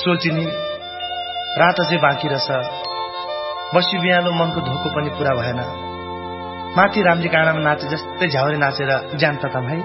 सोल्चिनी रात चाहिँ बाँकी रहेछ बसी बिहालो मनको धोको पनि पूरा भएन माथि रामजी काँडामा नाचे जस्तै झ्याउरे नाचेर ज्यान तताम है